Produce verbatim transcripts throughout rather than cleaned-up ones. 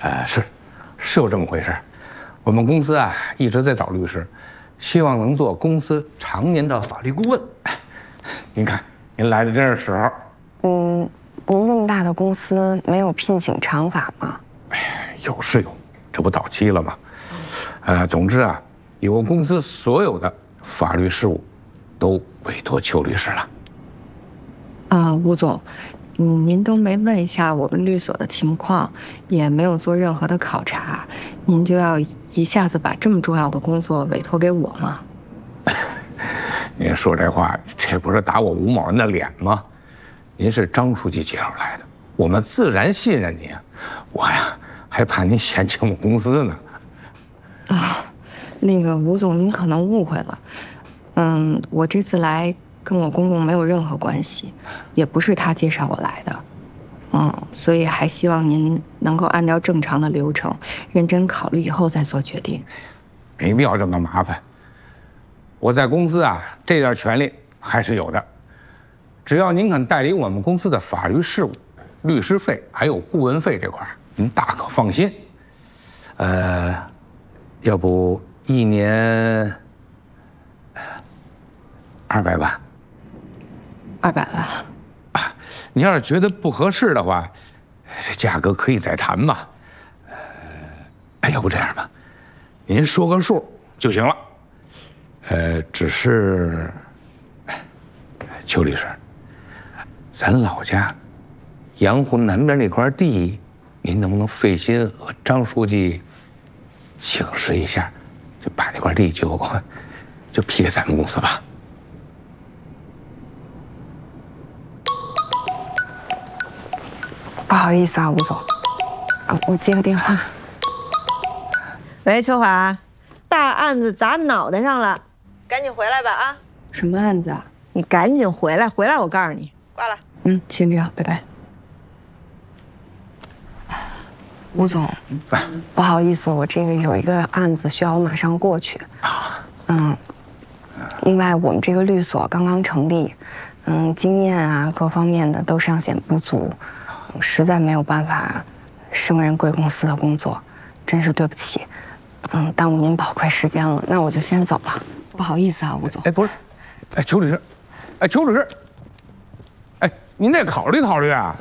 呃，是，是有这么回事。我们公司啊一直在找律师，希望能做公司常年的法律顾问。您看，您来的真是时候。 嗯，您这么大的公司没有聘请常法吗？ 哎，有是有，这不到期了吗？呃，总之啊，以后公司所有的法律事务都委托邱律师了。 啊，吴总，嗯，您都没问一下我们律所的情况，也没有做任何的考察，您就要一下子把这么重要的工作委托给我吗？ 您说这话，这不是打我吴某人的脸吗？您是张书记介绍来的，我们自然信任您。我呀，还怕您嫌弃我们公司呢。 啊，那个吴总，您可能误会了。嗯，我这次来跟我公公没有任何关系，也不是他介绍我来的。嗯，所以还希望您能够按照正常的流程，认真考虑以后再做决定。 没必要这么麻烦。我在公司啊，这点权利还是有的。只要您肯代理我们公司的法律事务、律师费还有顾问费这块，您大可放心。呃，要不一年二百万？ 二百万？ 啊，您要是觉得不合适的话，这价格可以再谈嘛。呃，哎，要不这样吧，您说个数就行了。呃，只是，邱律师，咱老家阳湖南边那块地，您能不能费心和张书记请示一下，就把那块地就就批给咱们公司吧？ 不好意思啊，吴总，啊，我接个电话。 喂，秋华，大案子砸脑袋上了，赶紧回来吧啊！ 什么案子啊？ 你赶紧回来，回来我告诉你。挂了。 嗯，先这样，拜拜。吴总，不好意思，我这个有一个案子需要我马上过去。嗯，另外我们这个律所刚刚成立，嗯，经验啊各方面的都尚显不足，实在没有办法胜任贵公司的工作，真是对不起。嗯，耽误您宝贵时间了，那我就先走了。不好意思啊，吴总。 哎，不是，哎，邱律师，哎，邱律师，哎，您得考虑考虑啊。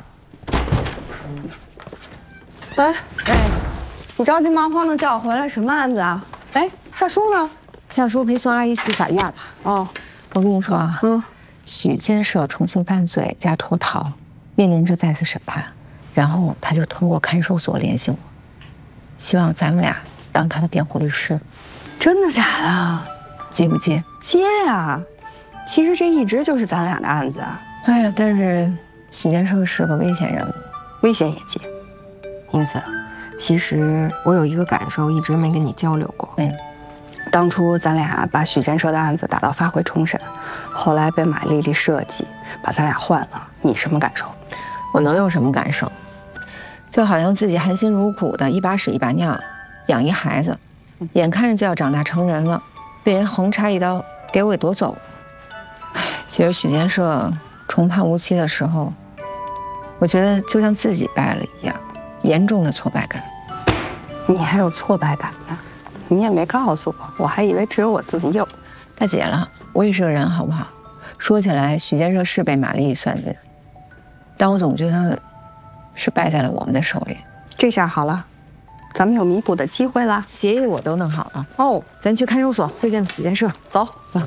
哎哎，你着急忙慌的叫我回来，什么案子啊？哎，夏叔呢？ 夏叔陪宋阿姨去法院了。 哦， 我跟你说啊，嗯，许建设重新犯罪加脱逃，面临着再次审判，然后他就通过看守所联系我，希望咱们俩当他的辩护律师。 真的假的？ 接不接？ 接呀！其实这一直就是咱俩的案子啊。 哎呀，但是许建设是个危险人物， 危险也接。英子，其实我有一个感受，一直没跟你交流过。嗯，当初咱俩把许建设的案子打到发回重审，后来被马丽丽设计把咱俩换了，你什么感受？ 我能有什么感受？就好像自己含辛茹苦的一把屎一把尿养一孩子，眼看着就要长大成人了，被人横插一刀给我给夺走。唉，其实许建设重判无期的时候，我觉得就像自己败了一样，严重的挫败感。 你还有挫败感呢？你也没告诉我，我还以为只有我自己有。 大姐了，我也是个人，好不好？说起来，许建设是被马丽丽算计的，但我总觉得是败在了我们的手里。 这下好了，咱们有弥补的机会了。 协议我都弄好了哦， 咱去看守所会见许建设。 走。 嗯。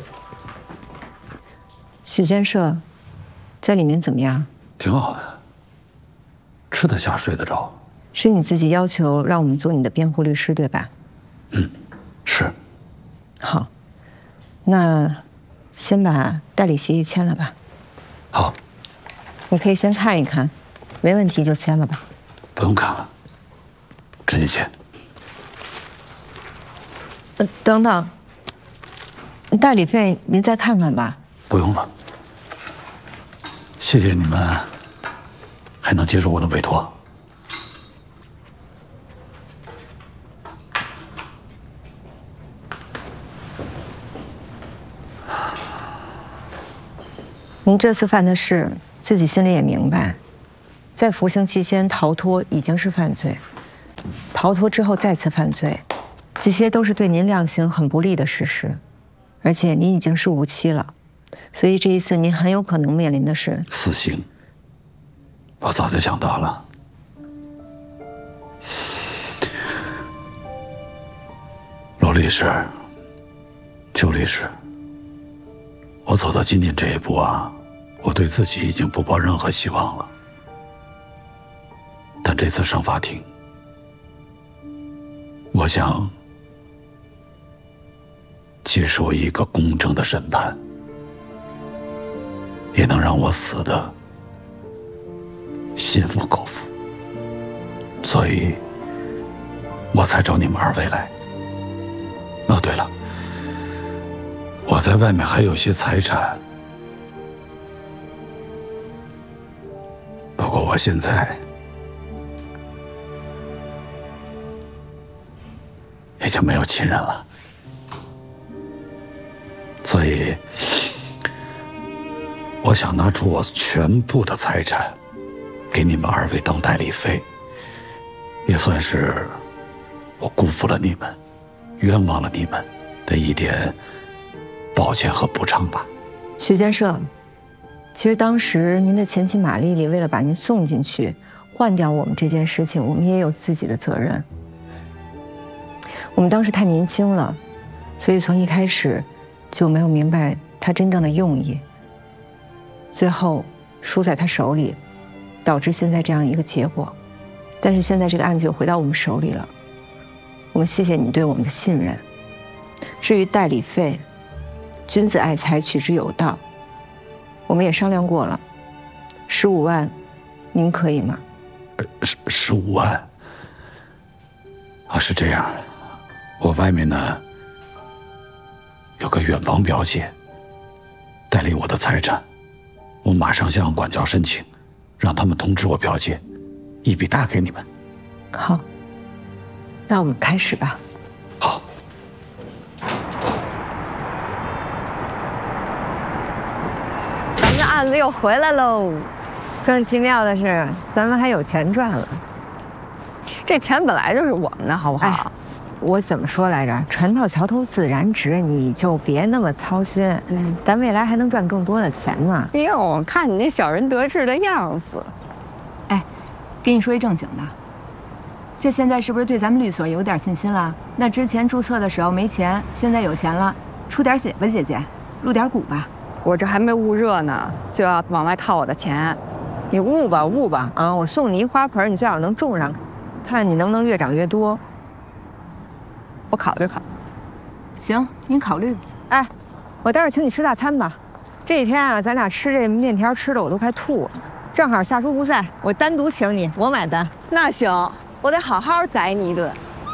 许建设在里面怎么样？ 挺好的，吃得下，睡得着。 是你自己要求让我们做你的辩护律师，对吧？ 嗯，是。 好，那先把代理协议签了吧。 好。 你可以先看一看，没问题就签了吧。 不用看了，直接签。 呃，等等，代理费您再看看吧。 不用了，谢谢你们还能接受我的委托。 您这次犯的事，自己心里也明白，在服刑期间逃脱已经是犯罪， 逃脱之后再次犯罪，这些都是对您量刑很不利的事实。而且您已经是无期了，所以这一次您很有可能面临的是死刑。我早就想到了。罗律师，邱律师，我走到今天这一步啊，我对自己已经不抱任何希望了。但这次上法庭，我想接受一个公正的审判，也能让我死的心服口服，所以我才找你们二位来。哦，对了，我在外面还有些财产，不过我现在已经没有亲人了，所以我想拿出我全部的财产给你们二位当代理费，也算是我辜负了你们，冤枉了你们的一点抱歉和补偿吧。 徐监社，其实当时您的前妻马丽丽为了把您送进去，换掉我们这件事情，我们也有自己的责任。我们当时太年轻了，所以从一开始就没有明白他真正的用意，最后输在他手里，导致现在这样一个结果。但是现在这个案子又回到我们手里了，我们谢谢你对我们的信任。至于代理费，君子爱财，取之有道，我们也商量过了，十五万，您可以吗？ 十十五万啊，是这样，我外面呢有个远房表姐代理我的财产，我马上向管教申请，让他们通知我表姐，一笔大给你们。 好，那我们开始吧。 好。 咱们的案子又回来喽。 更奇妙的是，咱们还有钱赚了。 这钱本来就是我们的，好不好？ 哎，我怎么说来着？船到桥头自然直，你就别那么操心。嗯，咱未来还能赚更多的钱呢。 哎呦，我看你那小人得志的样子。 哎，跟你说一正经的，这现在是不是对咱们律所有点信心了？那之前注册的时候没钱，现在有钱了，出点血吧，姐姐，入点股吧。 我这还没捂热呢，就要往外套我的钱。 你悟吧悟吧啊！我送你一花盆，你最好能种上，看你能不能越长越多。 我考虑考虑。 行，您考虑吧。 哎，我待会儿请你吃大餐吧。这几天啊，咱俩吃这面条吃的我都快吐了。正好下厨不在，我单独请你，我买单。 那行，我得好好宰你一顿。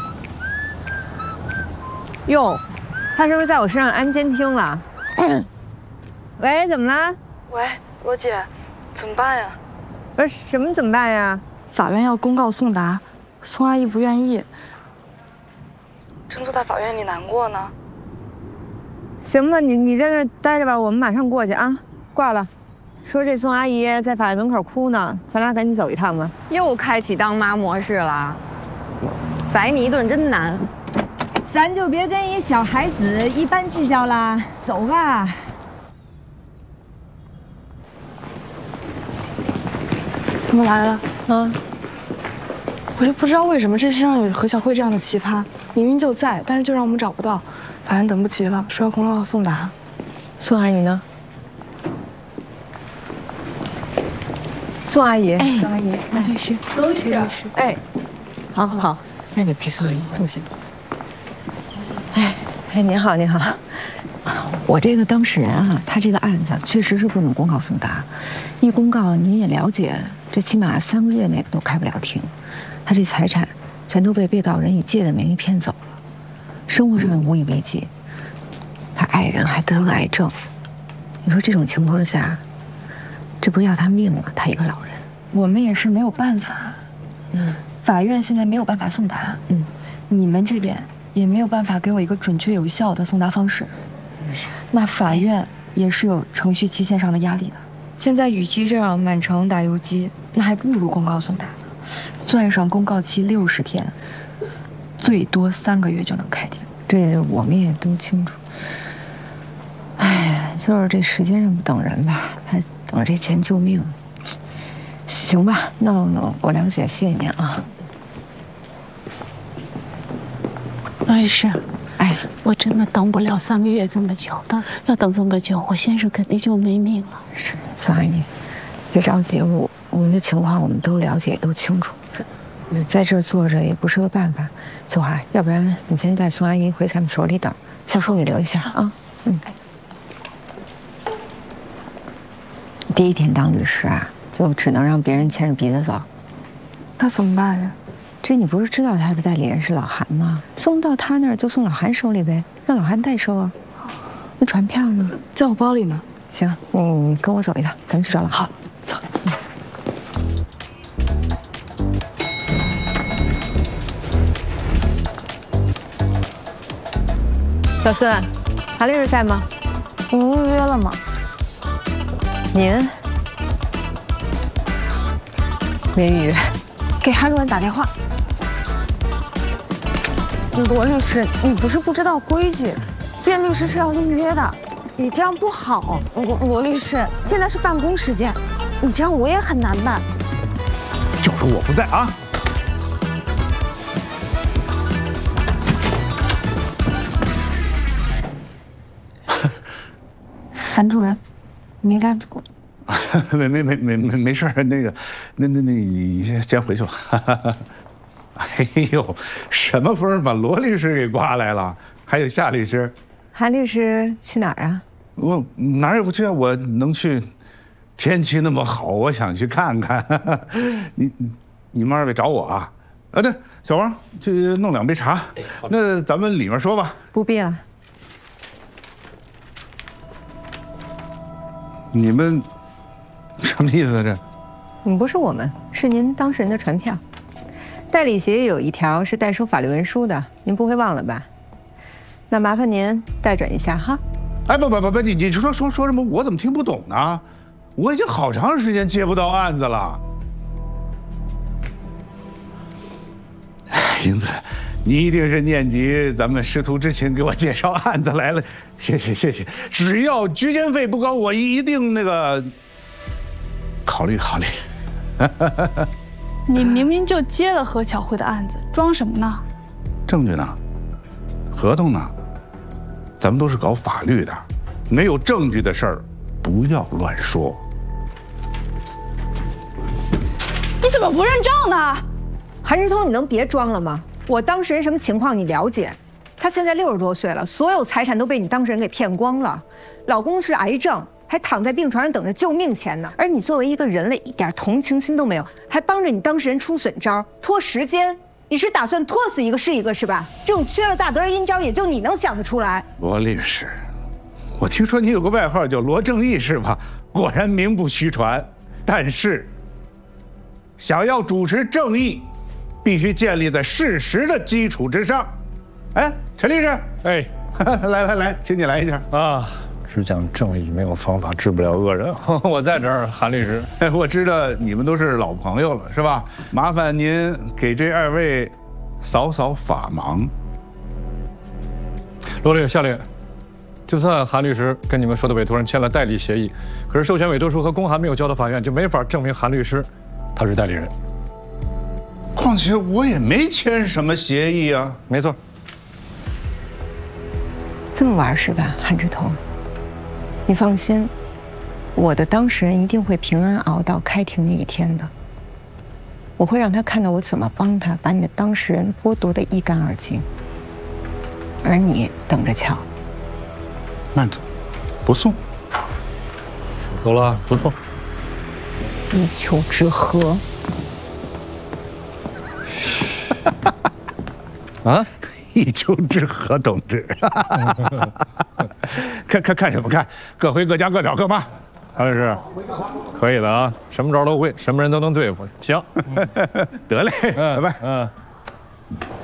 哟，他是不是在我身上安监听了？喂，怎么了？ 喂，罗姐，怎么办呀？ 不是什么怎么办呀？ 法院要公告宋达，宋阿姨不愿意。正坐在法院里难过呢。 行吧，你你在那儿待着吧，我们马上过去啊。挂了。说这宋阿姨在法院门口哭呢，咱俩赶紧走一趟吧。 又开启当妈模式了，宰你一顿真难。 咱就别跟一小孩子一般计较啦，走吧。 他们来了， 嗯， 我就不知道为什么这世上有何小慧这样的奇葩，明明就在，但是就让我们找不到。法院等不及了，说要公告宋达。 宋阿姨呢？宋阿姨， 哎， 宋阿姨， 马律师， 都是，哎，好好好， 那你陪宋阿姨坐下。 哎，哎，您好，您好。我这个当事人啊，他这个案子确实是不能公告宋达，一公告您也了解，这起码三个月内都开不了庭。他这财产全都被被告人以借的名义骗走了，生活上无以为继。他爱人还得了癌症，你说这种情况下，这不是要他命吗？他一个老人， 我们也是没有办法。嗯，法院现在没有办法送达。嗯，你们这边也没有办法给我一个准确有效的送达方式。那法院也是有程序期限上的压力的。现在与其这样满城打游击，那还不如公告送达。 算上公告期六十天，最多三个月就能开庭。 这我们也都清楚。哎，就是这时间上不等人吧，还等这钱救命。行吧，那我了解，谢谢您啊。 罗律师， 哎， 我真的等不了三个月这么久，要等这么久，我先生肯定就没命了。 是，宋阿姨，别着急，我我们的情况我们都了解，都清楚。在这儿坐着也不是个办法，秋华，要不然你先带宋阿姨回咱们所里等，教授你留一下啊。嗯。第一天当律师啊，就只能让别人牵着鼻子走。 那怎么办呀？ 这你不是知道他的代理人是老韩吗？送到他那儿就送老韩手里呗，让老韩代收啊。那传票呢？ 在我包里呢。 行，你跟我走一趟，咱们去找老韩。 好，走。嗯小孙，韩律师在吗？ 你预约了吗？ 您没预约， 给韩主任打电话。罗律师，你不是不知道规矩，见律师是要预约的，你这样不好。罗罗律师，现在是办公时间，你这样我也很难办。 就说我不在啊。 韩主任，没干住。 没没没没没没事儿，那个，那那那你先先回去吧。哎呦，什么风把罗律师给刮来了？还有夏律师。 韩律师去哪儿啊？ 我哪儿也不去啊，我能去。天气那么好，我想去看看。你你们二位找我啊？啊，对，小王去弄两杯茶。那咱们里面说吧。 不必了。 你们什么意思啊？这？ 嗯，不是我们，是您当事人的传票。代理协议有一条是代收法律文书的，您不会忘了吧？那麻烦您代转一下哈。 哎，不不不不，你你说说说什么？我怎么听不懂呢？我已经好长时间接不到案子了。英子，你一定是念及咱们师徒之情，给我介绍案子来了。谢谢谢谢，只要居间费不高，我一定那个考虑考虑。 你明明就接了何巧慧的案子，装什么呢？ 证据呢？合同呢？咱们都是搞法律的，没有证据的事儿，不要乱说。 你怎么不认账呢？ 韩志通，你能别装了吗？我当事人什么情况你了解？他现在六十多岁了，所有财产都被你当事人给骗光了，老公是癌症，还躺在病床上等着救命钱呢。而你作为一个人类，一点同情心都没有，还帮着你当事人出损招、拖时间。你是打算拖死一个是一个是吧？这种缺了大德的阴招，也就你能想得出来。 罗律师，我听说你有个外号叫罗正义是吧？果然名不虚传。但是，想要主持正义，必须建立在事实的基础之上。哎，陈律师， 哎， 来来来，请你来一下啊！只讲正义，没有方法治不了恶人。我在这儿，韩律师。 我知道你们都是老朋友了，是吧？麻烦您给这二位扫扫法盲。 罗律，下令。就算韩律师跟你们说的委托人签了代理协议，可是授权委托书和公函没有交到法院，就没法证明韩律师他是代理人。 况且我也没签什么协议啊。 没错。 这么玩是吧，韩志通？你放心，我的当事人一定会平安熬到开庭那一天的。我会让他看到我怎么帮他把你的当事人剥夺得一干二净，而你等着瞧。 慢走，不送。 走了，不送。 一丘之貉。 啊？ 一丘之貉，同志。看看看什么看？各回各家，各找各妈。 韩律师，可以的啊，什么招都会，什么人都能对付。行， 得嘞，拜拜。 嗯。